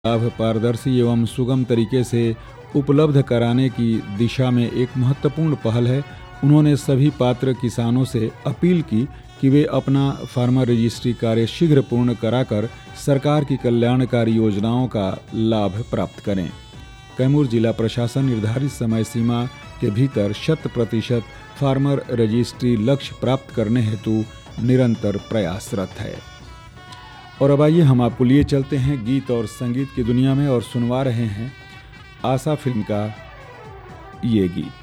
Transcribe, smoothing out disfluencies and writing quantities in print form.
लाभ पारदर्शी एवं सुगम तरीके से उपलब्ध कराने की दिशा में एक महत्वपूर्ण पहल है। उन्होंने सभी पात्र किसानों से अपील की कि वे अपना फार्मर रजिस्ट्री कार्य शीघ्र पूर्ण कराकर सरकार की कल्याणकारी योजनाओं का लाभ प्राप्त करें। कैमूर जिला प्रशासन निर्धारित समय सीमा के भीतर 100% फार्मर रजिस्ट्री लक्ष्य प्राप्त करने हेतु निरंतर प्रयासरत है। और अब आइए हम आपको लिए चलते हैं गीत और संगीत की दुनिया में और सुनवा रहे हैं आशा फिल्म का ये गीत।